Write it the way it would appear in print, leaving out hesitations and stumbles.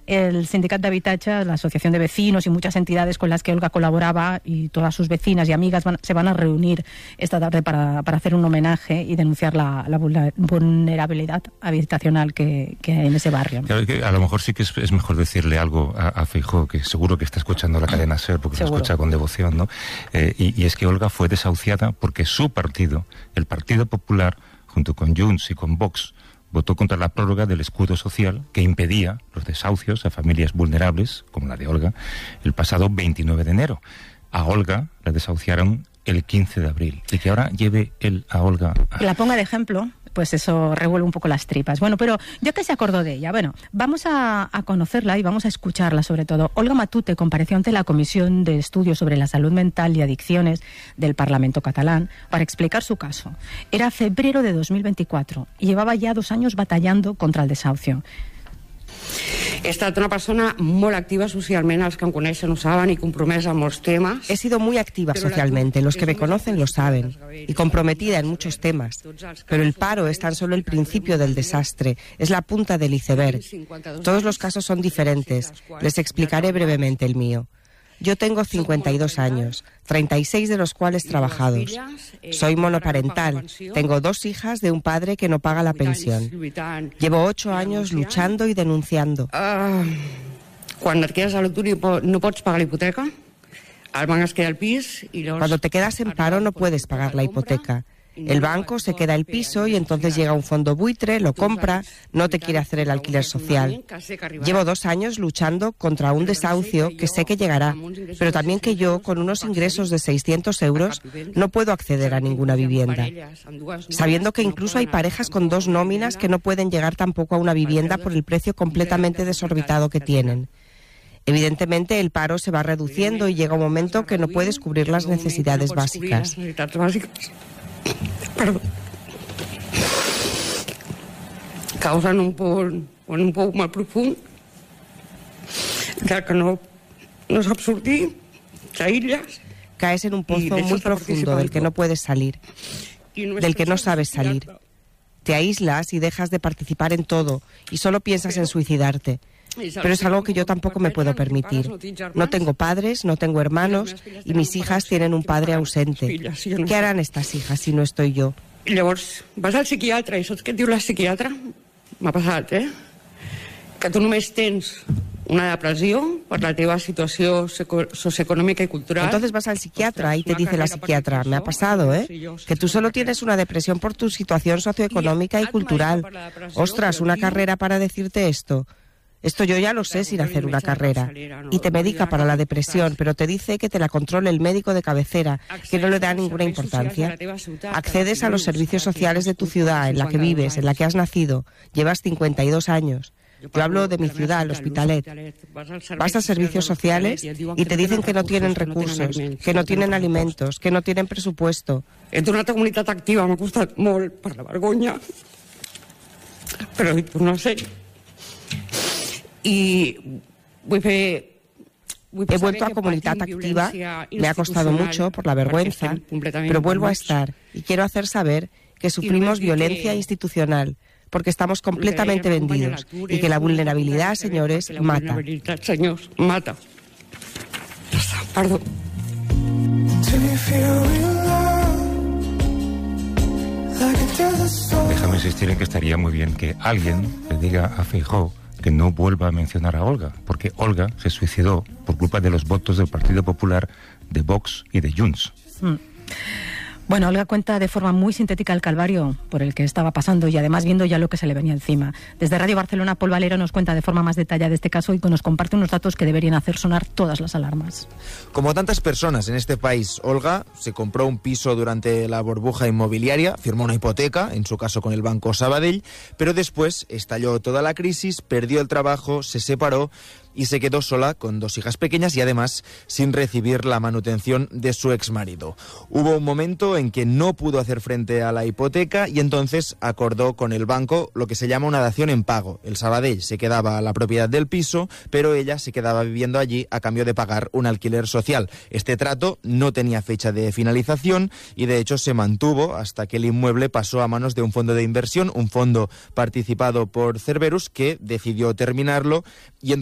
el Sindicat d'Habitatge, la asociación de vecinos y muchas entidades con las que Olga colaboraba y todas sus vecinas y amigas se van a reunir esta tarde para hacer un homenaje y denunciar la vulnerabilidad habitacional que hay en ese barrio. Claro, que a lo mejor sí que es mejor decirle algo a Feijóo, que seguro que está escuchando la cadena SER, porque lo escucha con devoción, ¿no? Y es que Olga fue desahuciada porque su partido, el Partido Popular, junto con Junts y con Vox, votó contra la prórroga del escudo social que impedía los desahucios a familias vulnerables, como la de Olga, el pasado 29 de enero. A Olga la desahuciaron el 15 de abril. Y que ahora lleve él a Olga... Que la ponga de ejemplo, pues eso revuelve un poco las tripas. Bueno, pero ya que se acordó de ella, bueno, vamos a conocerla y vamos a escucharla sobre todo. Olga Matute compareció ante la Comisión de Estudios sobre la Salud Mental y Adicciones del Parlamento catalán para explicar su caso. Era febrero de 2024 y llevaba ya 2 años batallando contra el desahucio. He estat una persona molt activa socialment, els que em coneixen ho saben, y compromesa en molts temes. He sido muy activa socialmente, los que me conocen lo saben, y comprometida en muchos temas. Pero el paro es tan solo el principio del desastre, es la punta del iceberg. Todos los casos son diferentes, les explicaré brevemente el mío. Yo tengo 52 años, 36 de los cuales trabajados. Soy monoparental, tengo 2 hijas de un padre que no paga la pensión. Llevo 8 años luchando y denunciando. Cuando te quedas a l'atur i no pots pagar la hipoteca, el banc es queda el pis y los... Cuando te quedas en paro no puedes pagar la hipoteca. El banco se queda el piso y entonces llega un fondo buitre, lo compra, no te quiere hacer el alquiler social. Llevo 2 años luchando contra un desahucio que sé que llegará, pero también que yo, con unos ingresos de 600 euros, no puedo acceder a ninguna vivienda. Sabiendo que incluso hay parejas con 2 nóminas que no pueden llegar tampoco a una vivienda por el precio completamente desorbitado que tienen. Evidentemente el paro se va reduciendo y llega un momento que no puedes cubrir las necesidades básicas. Perdó. Causen un pou molt profund del que no sap sortir, t'aïlles. Caes en un pozo muy profundo del que no puedes salir, del que no sabes salir. Te aíslas y dejas de participar en todo y solo piensas en suicidarte. Pero es algo que yo tampoco me puedo permitir. No tengo padres, no tengo hermanos y mis hijas tienen un padre ausente. ¿Qué harán estas hijas si no estoy yo? I llavors vas al psiquiatre i saps què et diu la psiquiatra? M'ha passat, que tu només tens una depressió per la teva situació socioeconòmica y cultural. Entonces vas al psiquiatra y te dice la psiquiatra, me ha pasado, que tú solo tienes una depresión por tu situación socioeconómica y cultural. Ostras, una carrera para decirte esto. Esto yo ya lo sé sin hacer una carrera. Y te medica para la depresión, pero te dice que te la controle el médico de cabecera, que no le da ninguna importancia. Accedes a los servicios sociales de tu ciudad, en la que vives, en la que has nacido. Llevas 52 años. Yo hablo de mi ciudad, el Hospitalet. Vas a servicios sociales y te dicen que no tienen recursos, que no tienen alimentos, que no tienen presupuesto. He tornat a comunitat activa, m'ha costat molt per la vergonya, però no sé. He vuelto a comunidad activa, me ha costado mucho por la vergüenza, pero vuelvo a estar y quiero hacer saber que sufrimos violencia institucional, porque estamos completamente vendidos y que la vulnerabilidad, señores, mata. Senyors, mata. Perdó. Déjame insistir en que estaría muy bien que alguien le diga a Feijóo que no vuelva a mencionar a Olga, porque Olga se suicidó por culpa de los votos del Partido Popular, de Vox y de Junts. Bueno, Olga cuenta de forma muy sintética el calvario por el que estaba pasando y además viendo ya lo que se le venía encima. Desde Radio Barcelona, Pol Valero nos cuenta de forma más detallada este caso y nos comparte unos datos que deberían hacer sonar todas las alarmas. Como tantas personas en este país, Olga se compró un piso durante la burbuja inmobiliaria, firmó una hipoteca, en su caso con el Banco Sabadell, pero después estalló toda la crisis, perdió el trabajo, se separó y se quedó sola con 2 hijas pequeñas y además sin recibir la manutención de su exmarido. Hubo un momento en que no pudo hacer frente a la hipoteca y entonces acordó con el banco lo que se llama una dación en pago. El Sabadell se quedaba la propiedad del piso, pero ella se quedaba viviendo allí a cambio de pagar un alquiler social. Este trato no tenía fecha de finalización y de hecho se mantuvo hasta que el inmueble pasó a manos de un fondo de inversión, un fondo participado por Cerberus, que decidió terminarlo y en